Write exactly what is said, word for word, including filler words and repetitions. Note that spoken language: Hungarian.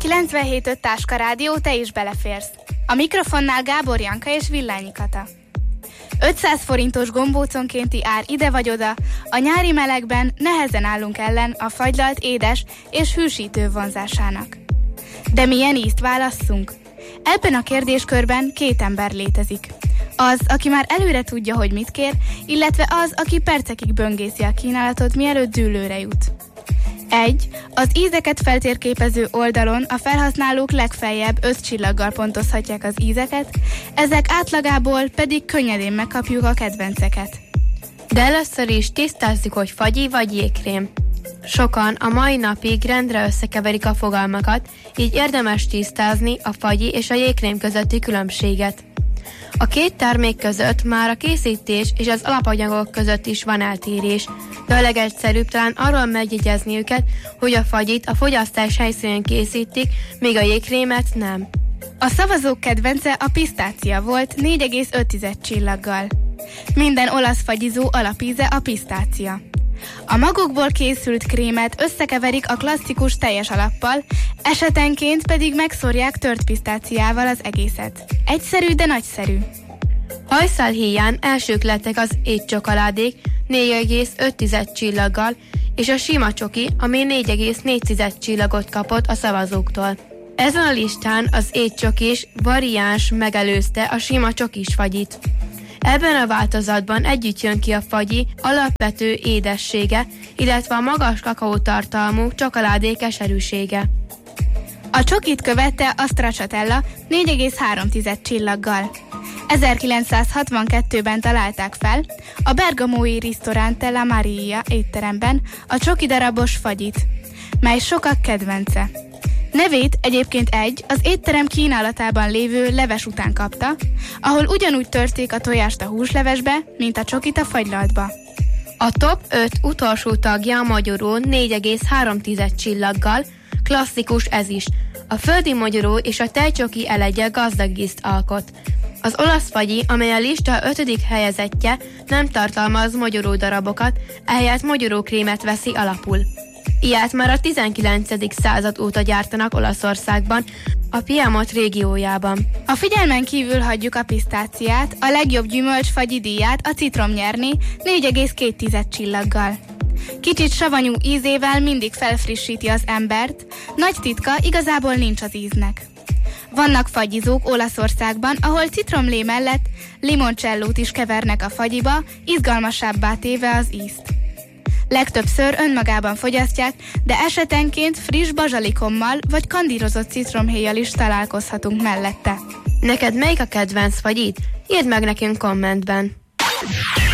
kilencvenhét öt Táska Rádió, te is beleférsz. A mikrofonnál Gábor Janka és Villányi Kata. ötszáz forintos gombóconkénti ár ide vagy oda, a nyári melegben nehezen állunk ellen a fagylalt édes és hűsítő vonzásának. De milyen ízt válasszunk? Ebben a kérdéskörben két ember létezik. Az, aki már előre tudja, hogy mit kér, illetve az, aki percekig böngészi a kínálatot, mielőtt dűlőre jut. egy. Az ízeket feltérképező oldalon a felhasználók legfeljebb öt csillaggal pontozhatják az ízeket, ezek átlagából pedig könnyedén megkapjuk a kedvenceket. De először is tisztázzuk, hogy fagyi vagy jégkrém. Sokan a mai napig rendre összekeverik a fogalmakat, így érdemes tisztázni a fagyi és a jégkrém közötti különbséget. A két termék között már a készítés és az alapanyagok között is van eltérés, de a legegyszerűbb talán arról megjegyezni őket, hogy a fagyit a fogyasztás helyszínén készítik, míg a jégkrémet nem. A szavazók kedvence a pisztácia volt négy egész öt csillaggal. Minden olasz fagyizó alapíze a pisztácia. A magokból készült krémet összekeverik a klasszikus teljes alappal, esetenként pedig megszórják tört pisztáciával az egészet. Egyszerű, de nagyszerű. Hajszál híján elsők lettek az étcsokoládék négy egész öt csillaggal, és a sima csoki, ami négy egész négy csillagot kapott a szavazóktól. Ezen a listán az étcsokis variáns megelőzte a sima csokis fagyit. Ebben a változatban együtt jön ki a fagyi alapvető édessége, illetve a magas kakaótartalmú csokoládé keserűsége. A csokit követte a stracciatella négy egész három csillaggal. ezerkilencszázhatvankettőben találták fel a bergamói Ristorante La Maria étteremben a csoki darabos fagyit, mely sokak kedvence. Nevét egyébként egy az étterem kínálatában lévő leves után kapta, ahol ugyanúgy törték a tojást a húslevesbe, mint a csokit a fagylaltba. A top öt utolsó tagja a magyaró négy egész három csillaggal, klasszikus ez is. A földi magyaró és a tejcsoki elegye gazdag ízt alkot. Az olasz fagyi, amely a lista ötödik helyezettje, nem tartalmaz magyaró darabokat, ehelyett magyaró krémet veszi alapul. Ilyet már a tizenkilencedik század óta gyártanak Olaszországban, a Piemont régiójában. A figyelmen kívül hagyjuk a pisztáciát, a legjobb gyümölcsfagyi díját a citrom nyerni négy egész két csillaggal. Kicsit savanyú ízével mindig felfrissíti az embert, nagy titka igazából nincs az íznek. Vannak fagyizók Olaszországban, ahol citromlé mellett limoncellót is kevernek a fagyiba, izgalmasabbá téve az ízt. Legtöbbször önmagában fogyasztják, de esetenként friss bazsalikommal vagy kandírozott citromhéjjal is találkozhatunk mellette. Neked melyik a kedvenc fagyid? Írd meg nekünk kommentben!